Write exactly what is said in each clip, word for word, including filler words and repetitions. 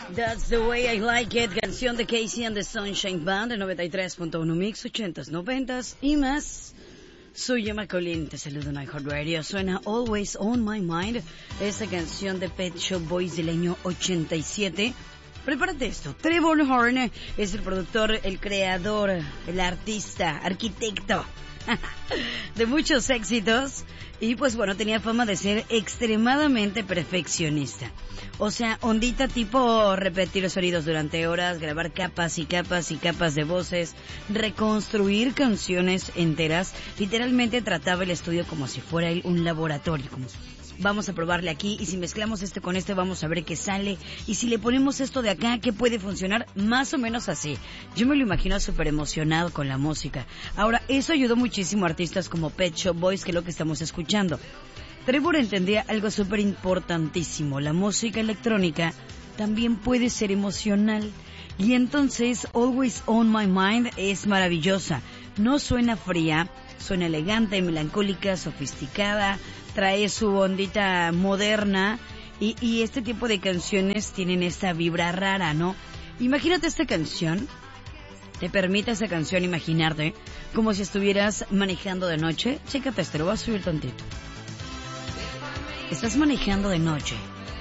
That's the way I like it. Canción de Casey and the Sunshine Band de noventa y tres punto uno Mix, ochentas, noventas y más. Soy Emma Colín, te saludo en iHeartRadio. Suena Always On My Mind, esta canción de Pet Shop Boys del año ochenta y siete. Prepárate esto, Trevor Horn es el productor, el creador, el artista, arquitecto de muchos éxitos. Y pues bueno, tenía fama de ser extremadamente perfeccionista. O sea, ondita tipo repetir los sonidos durante horas, grabar capas y capas y capas de voces, reconstruir canciones enteras. Literalmente trataba el estudio como si fuera un laboratorio, como vamos a probarle aquí, y si mezclamos este con este vamos a ver qué sale, y si le ponemos esto de acá, ¿qué puede funcionar? Más o menos así. Yo me lo imagino súper emocionado con la música. Ahora, eso ayudó muchísimo a artistas como Pet Shop Boys, que es lo que estamos escuchando. Trevor entendía algo súper importantísimo: la música electrónica también puede ser emocional. Y entonces Always On My Mind es maravillosa. No suena fría, suena elegante, melancólica, sofisticada, trae su ondita moderna, y, y este tipo de canciones tienen esta vibra rara, ¿no? Imagínate esta canción, te permite esa canción imaginarte como si estuvieras manejando de noche. Chécate esto, lo voy a subir tantito. Estás manejando de noche,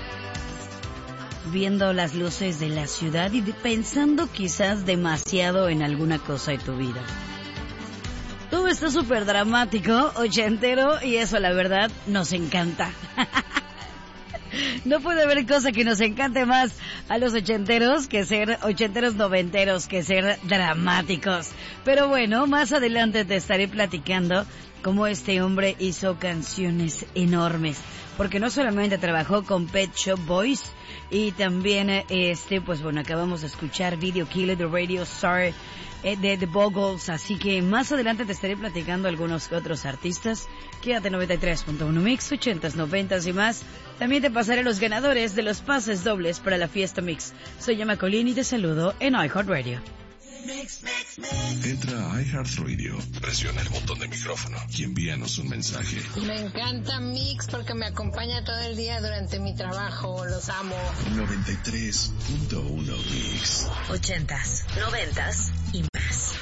viendo las luces de la ciudad y pensando quizás demasiado en alguna cosa de tu vida. Todo está súper dramático, ochentero, y eso la verdad nos encanta. No puede haber cosa que nos encante más a los ochenteros que ser ochenteros noventeros, que ser dramáticos. Pero bueno, más adelante te estaré platicando cómo este hombre hizo canciones enormes, porque no solamente trabajó con Pet Shop Boys, y también este, pues bueno, acabamos de escuchar Video Killer de Radio Star, eh, de The Boggles, así que más adelante te estaré platicando algunos otros artistas. Quédate noventa y tres punto uno Mix, ochentas, noventas y más. También te pasaré los ganadores de los pases dobles para la fiesta Mix. Soy Emma Colín y te saludo en iHeartRadio. Mix, mix, mix. Entra a iHeartRadio, presiona el botón de micrófono y envíanos un mensaje. Me encanta Mix porque me acompaña todo el día durante mi trabajo, los amo. noventa y tres punto uno Mix. Ochentas, noventas y más.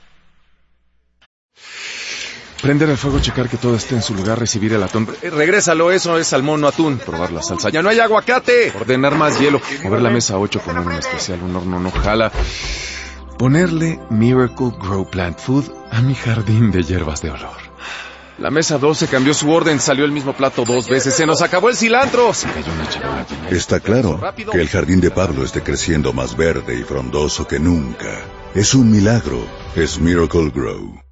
Prender el fuego, checar que todo esté en su lugar, recibir el atún. Eh, regrésalo, eso es salmón, no atún. Probar la salsa. ¡Ya no hay aguacate! Ordenar más hielo. Mover la mesa a ocho, poner un especial, un horno no jala. Ponerle Miracle Grow Plant Food a mi jardín de hierbas de olor. La mesa doce cambió su orden, salió el mismo plato dos veces. ¡Se nos acabó el cilantro! Se cayó una charola. Está claro que el jardín de Pablo esté creciendo más verde y frondoso que nunca. Es un milagro. Es Miracle Grow.